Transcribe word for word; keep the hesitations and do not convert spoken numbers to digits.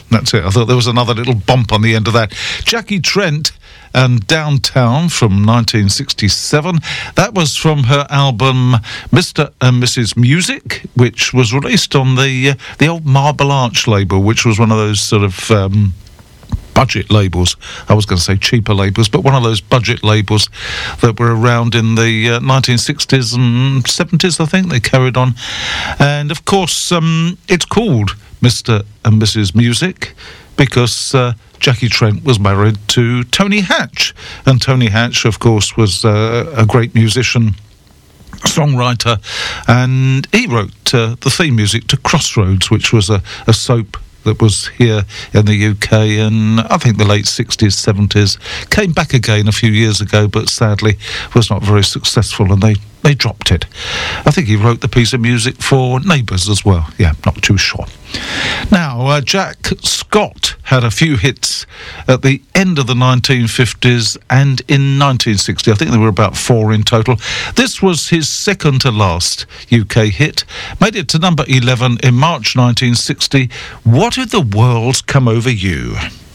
That's it. I thought there was another little bump on the end of that. Jackie Trent and Downtown from nineteen sixty-seven. That was from her album Mister and Missus Music, which was released on the uh, the old Marble Arch label, which was one of those sort of um, budget labels. I was going to say cheaper labels, but one of those budget labels that were around in the uh, nineteen sixties and seventies, I think. They carried on. And, of course, um, it's called Mister and Missus Music because uh, Jackie Trent was married to Tony Hatch. And Tony Hatch, of course, was uh, a great musician, songwriter, and he wrote uh, the theme music to Crossroads, which was a, a soap that was here in the U K in, I think, the late sixties, seventies. Came back again a few years ago, but sadly was not very successful, and they, they dropped it. I think he wrote the piece of music for Neighbours as well. Yeah, not too sure. Now, uh, Jack Scott had a few hits at the end of the nineteen fifties and in nineteen sixty. I think there were about four in total. This was his second to last U K hit. Made it to number eleven in March nineteen sixty. What Did the World Come Over You?